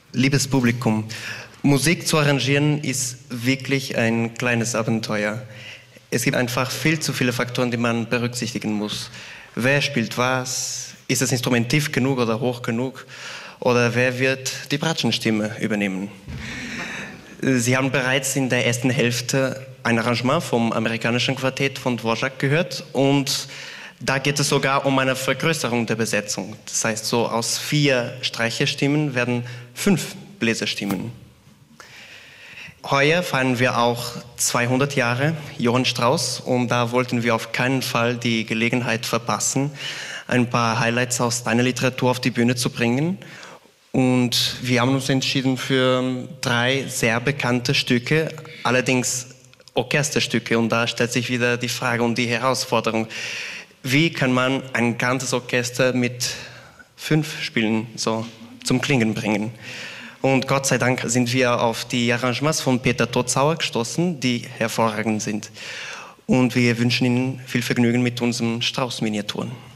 Liebes Publikum, Musik zu arrangieren ist wirklich ein kleines Abenteuer. Es gibt einfach viel zu viele Faktoren, die man berücksichtigen muss. Wer spielt was? Ist das Instrument tief genug oder hoch genug? Oder wer wird die Bratschenstimme übernehmen? Sie haben bereits in der ersten Hälfte ein Arrangement vom amerikanischen Quartett von Dvorak gehört und da geht es sogar um eine Vergrößerung der Besetzung. Das heißt, so aus 4 Streicherstimmen werden 5 Bläserstimmen. Heuer feiern wir auch 200 Jahre Johann Strauss und da wollten wir auf keinen Fall die Gelegenheit verpassen, ein paar Highlights aus deiner Literatur auf die Bühne zu bringen. Und wir haben uns entschieden für 3 sehr bekannte Stücke, allerdings Orchesterstücke. Und da stellt sich wieder die Frage und die Herausforderung, wie kann man ein ganzes Orchester mit 5 Spielen so zum Klingen bringen? Und Gott sei Dank sind wir auf die Arrangements von Peter Totzauer gestoßen, die hervorragend sind. Und wir wünschen Ihnen viel Vergnügen mit unseren Strauss-Miniaturen.